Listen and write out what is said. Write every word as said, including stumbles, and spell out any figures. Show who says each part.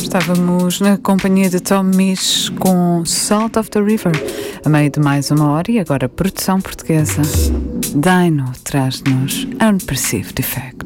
Speaker 1: Estávamos na companhia de Tom Misch com Salt of the River, a meio de mais uma hora, e agora produção portuguesa. Dino traz-nos Unperceived Effect.